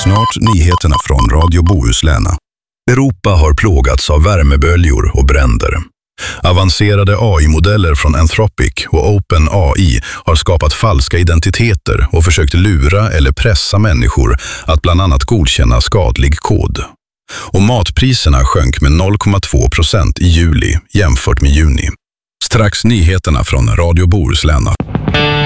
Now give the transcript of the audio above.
Snart nyheterna från Radio Bohuslän. Europa har plågats av värmeböljor och bränder. Avancerade AI-modeller från Anthropic och OpenAI har skapat falska identiteter och försökt lura eller pressa människor att bland annat godkänna skadlig kod. Och matpriserna sjönk med 0,2% i juli jämfört med juni. Strax nyheterna från Radio Bohuslän.